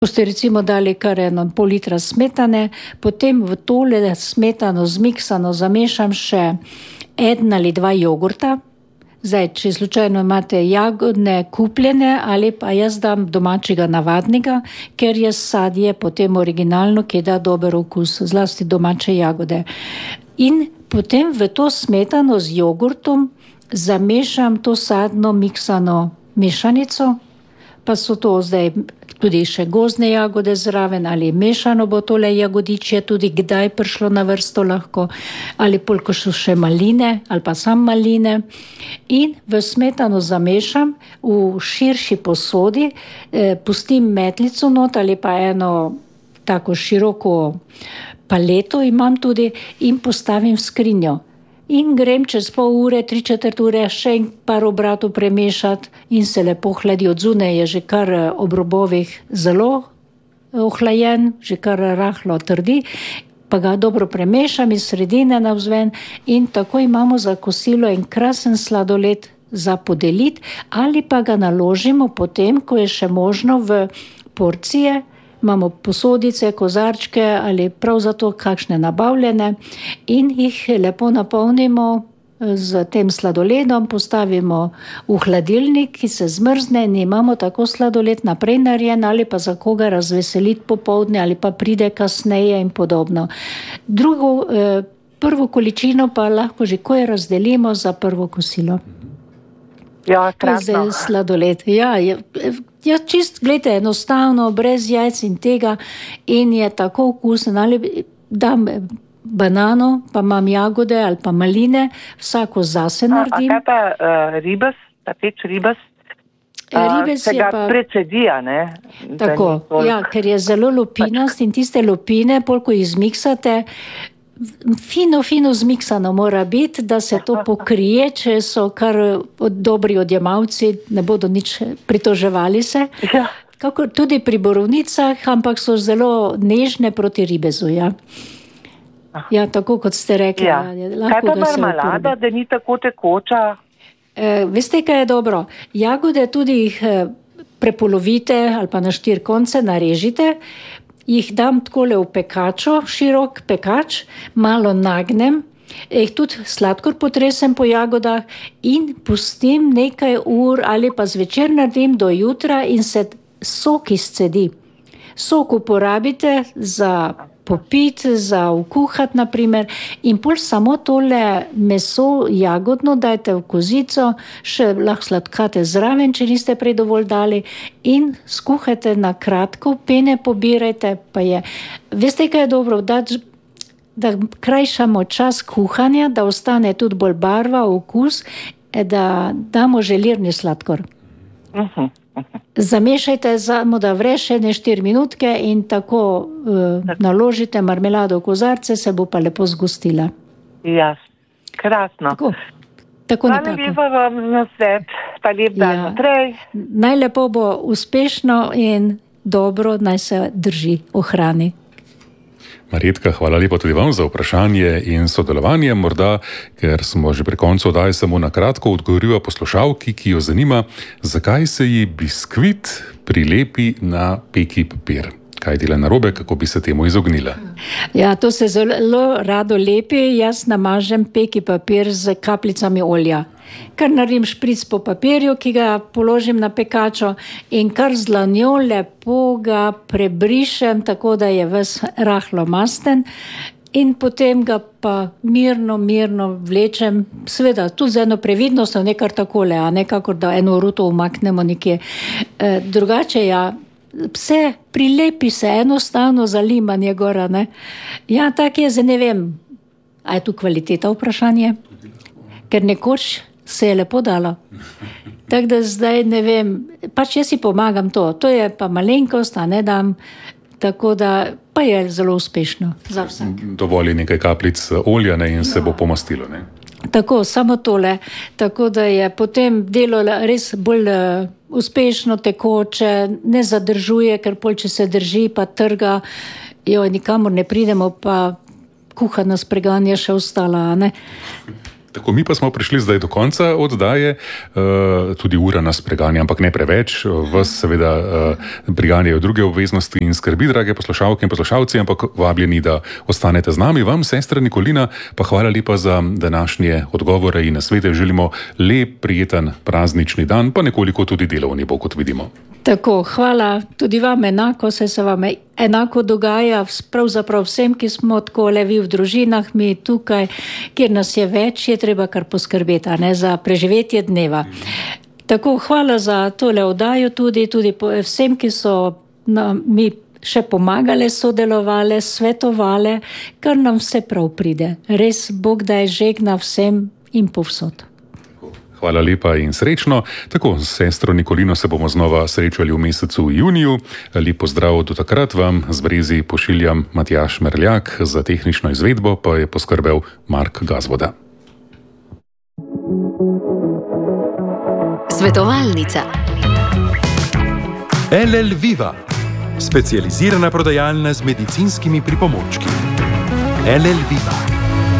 Boste recimo dali kar 1,5 litra smetane, potem v tole smetano zmiksano zamešam še 1 ali 2 jogurta. Zdaj, če slučajno imate jagodne kupljene ali pa jaz dam domačega navadnega, ker je sadje potem originalno, ki da dober okus, zlasti domače jagode. In potem v to smetano z jogurtom zamešam to sadno miksano mešanico, pa so to zdaj tudi še gozdne jagode zraven ali mešano bo tole jagodičje tudi kdaj prišlo na vrsto lahko, ali polko so še maline ali pa sam maline. In v smetano zamešam v širši posodi, pustim metlico not ali pa eno tako široko paleto imam tudi in postavim v skrinjo. In grem čez pol ure, 3/4 ure še par obratov premešati in se lepo hladi. Od zunaj je že kar ob robovih zelo ohlajen, že kar rahlo trdi, pa ga dobro premešam iz sredine navzven in tako imamo za kosilo en krasen sladoled za podeliti ali pa ga naložimo potem, ko je še možno v porcije. Imamo posodice, kozarčke ali prav zato kakšne nabavljene in jih lepo napolnimo z tem sladoledom, postavimo v hladilnik, ki se zmrzne in imamo tako sladoled naprej narejen ali pa za koga razveseliti popoldne ali pa pride kasneje in podobno. Prvo količino pa lahko že ko razdelimo za prvo kosilo. Ja, krasno. Sladoled. Ja, čist, gledajte, enostavno, brez jajc in tega in je tako okusen. Ali dam banano, pa imam jagode ali pa maline, vsako zase naredim. A kaj pa ribas, ta peč ribas? Ribes se ga precedija, ne? Tako, ja, ker je zelo lupinast in tiste lupine, polko jih zmiksate, fino zmiksano mora biti, da se to pokrije, če so kar dobri odjemalci, ne bodo nič pritoževali se. Ja. Kako tudi pri borovnicah, ampak so zelo nežne proti ribezu, ja. Ja, tako kot ste rekli. Ja. Kaj pa marmelada, da ni tako tekoča? Veste, kaj je dobro? Jagode tudi jih prepolovite ali pa na 4 konce narežite, jih dam takole v pekačo, širok pekač, malo nagnem, jih tudi sladkor potresem po jagodah in pustim nekaj ur ali pa zvečer naredim do jutra in se sok izcedi. Sok uporabite za popit, za vkuhat naprimer in pol samo tole meso jagodno dajte v kozico, še lahko sladkate zraven, če niste prej dovolj dali in skuhajte na kratko, pene pobirajte, pa je. Veste, kaj je dobro? Da krajšamo čas kuhanja, da ostane tudi bolj barva, okus, da damo želirni sladkor. Zamešajte, da vre še 4 minutke in tako naložite marmelado v kozarce, se bo pa lepo zgostila. Ja, krasno. Tako nekako. Hvala lepa vam na svet, pa lep dan naprej. Najlepo bo uspešno in dobro naj se drži, ohrani. Marjetka, hvala lepa tudi vam za vprašanje in sodelovanje. Morda, ker smo že pri koncu oddaje, samo na kratko odgovoriva poslušalki, ki jo zanima, zakaj se ji biskvit prilepi na peki papir. Kaj dela narobe, kako bi se temu izognila? Ja, to se zelo rado lepi. Jaz namažem peki papir z kapljicami olja. Kar naredim špric po papirju, ki ga položim na pekačo in kar z dlanjo lepo ga prebrišem, tako da je ves rahlo masten in potem ga pa mirno vlečem, seveda tudi z eno previdnostjo, ne kar takole, a ne kakor da eno ruto umaknemo nekje. Drugače vse prilepi se enostavno za limanje gora, ne. Ja, tak je, zdaj ne vem, a je tu kvaliteta vprašanje? Ker nekoč se je lepo dalo. Tako da zdaj ne vem, pač jaz si pomagam to je pa malenkost, a ne dam, tako da pa je zelo uspešno za vsak. Dovolj nekaj kapljic olja, ne, in se bo pomastilo, ne. Tako, samo tole, tako da je potem delo res bolj uspešno, tekoče, ne zadržuje, ker pol, če se drži, pa trga, nikamor ne pridemo, pa kuha nas preganja še ostala, a ne. Tako, mi pa smo prišli zdaj do konca oddaje, tudi ura nas preganja, ampak ne preveč, vas seveda preganjajo druge obveznosti in skrbi, drage poslušalke in poslušalci, ampak vabljeni, da ostanete z nami. Vam, sestra Nikolina, pa hvala lepa za današnje odgovore in nasvete. Želimo lep, prijeten praznični dan, pa nekoliko tudi delovni bo, kot vidimo. Tako, hvala tudi vam enako, se vam enako dogaja, pravzaprav vsem, ki smo tako vi v družinah, mi tukaj, kjer nas je več, je treba kar poskrbeti, za preživetje dneva. Tako, hvala za tole oddajo tudi vsem, ki so mi še pomagale, sodelovale, svetovale, kar nam vse prav pride. Res, Bog da je žegna vsem in povsod. Hvala lepa in srečno. Tako, s sestro Nikolino se bomo znova srečali v mesecu juniju. Lep pozdrav do takrat vam z Brezi pošiljam Matjaž Merljak, za tehnično izvedbo pa je poskrbel Mark Gazvoda. Svetovalnica. LL Viva, specializirana prodajalna z medicinskimi pripomočki. LL Viva.